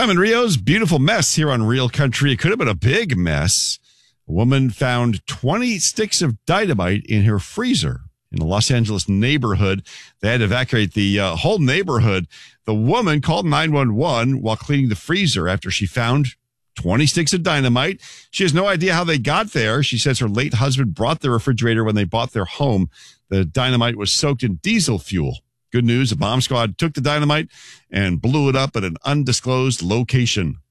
Simon Rio's beautiful mess here on Real Country. It could have been a big mess. A woman found 20 sticks of dynamite in her freezer in a Los Angeles neighborhood. They had to evacuate the whole neighborhood. The woman called 911 while cleaning the freezer after she found 20 sticks of dynamite. She has no idea how they got there. She says her late husband brought the refrigerator when they bought their home. The dynamite was soaked in diesel fuel. Good news, a bomb squad took the dynamite and blew it up at an undisclosed location.